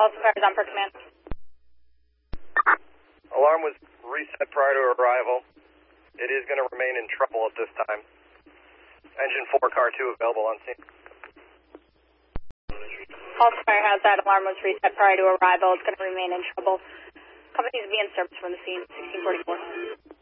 Also fires on for command. Alarm was reset prior to arrival. It is going to remain in trouble at this time. Engine 4, car 2 available on scene. Also fire has that alarm was reset prior to arrival. It's going to remain in trouble. Companies be in service from the scene, 1644.